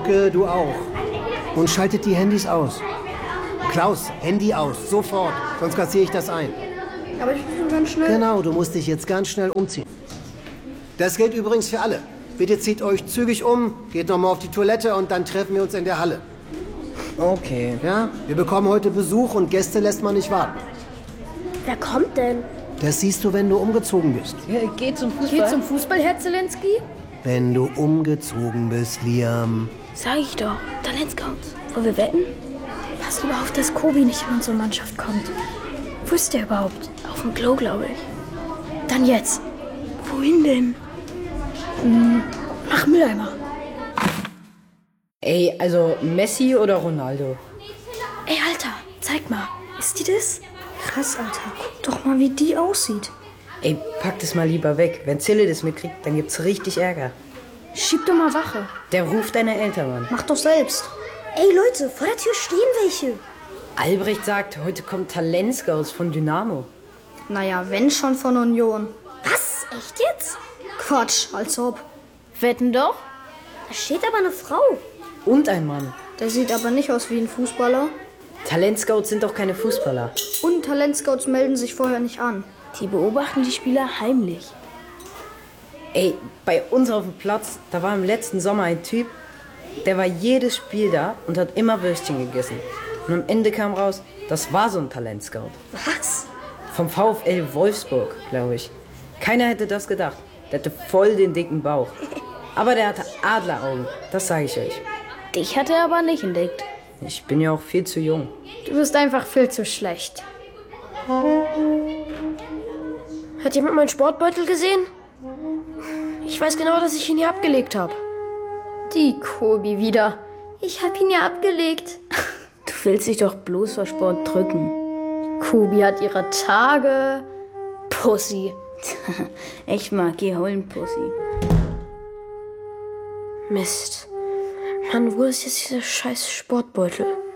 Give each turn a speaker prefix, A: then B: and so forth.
A: Hauke, du auch. Und schaltet die Handys aus. Klaus, Handy aus, sofort. Sonst kassiere ich das ein.
B: Aber ich muss ganz schnell...
A: Genau, du musst dich jetzt ganz schnell umziehen. Das gilt übrigens für alle. Bitte zieht euch zügig um, geht nochmal auf die Toilette und dann treffen wir uns in der Halle.
C: Okay.
A: Ja, wir bekommen heute Besuch und Gäste lässt man nicht warten.
B: Wer kommt denn?
A: Das siehst du, wenn du umgezogen bist.
C: Ja, geht zum Fußball.
B: Geht zum Fußball, Herr Zielinski?
A: Wenn du umgezogen bist, Liam.
B: Sag ich doch. Talentscouts. Wollen wir wetten? Pass lieber auf, dass Kobi nicht in unsere Mannschaft kommt. Wo ist der überhaupt? Auf dem Klo, glaube ich. Dann jetzt. Wohin denn? Nach Mülleimer.
C: Ey, also Messi oder Ronaldo?
B: Ey, Alter, zeig mal. Ist die das? Krass, Alter. Guck doch mal, wie die aussieht.
C: Ey, pack das mal lieber weg. Wenn Zille das mitkriegt, dann gibt's richtig Ärger.
B: Schieb doch mal Wache.
C: Der ruft deine Eltern an.
B: Mach doch selbst. Ey, Leute, vor der Tür stehen welche.
C: Albrecht sagt, heute kommt Talentscouts von Dynamo.
B: Naja, wenn schon von Union. Was? Echt jetzt? Quatsch, als ob. Wetten doch? Da steht aber eine Frau.
C: Und ein Mann.
B: Der sieht aber nicht aus wie ein Fußballer.
C: Talentscouts sind doch keine Fußballer.
B: Und Talentscouts melden sich vorher nicht an. Die beobachten die Spieler heimlich.
C: Ey, bei uns auf dem Platz, da war im letzten Sommer ein Typ, der war jedes Spiel da und hat immer Würstchen gegessen. Und am Ende kam raus, das war so ein Talentscout.
B: Was?
C: Vom VfL Wolfsburg, glaube ich. Keiner hätte das gedacht. Der hatte voll den dicken Bauch. Aber der hatte Adleraugen, das sage ich euch.
B: Dich hat er aber nicht entdeckt.
C: Ich bin ja auch viel zu jung.
B: Du bist einfach viel zu schlecht. Hat jemand meinen Sportbeutel gesehen? Ich weiß genau, dass ich ihn hier abgelegt habe. Die Kobi wieder. Ich habe ihn ja abgelegt. Du willst dich doch bloß vor Sport drücken. Kobi hat ihre Tage. Pussy.
D: Echt mal, geh holen, Pussy.
B: Mist. Mann, wo ist jetzt dieser scheiß Sportbeutel?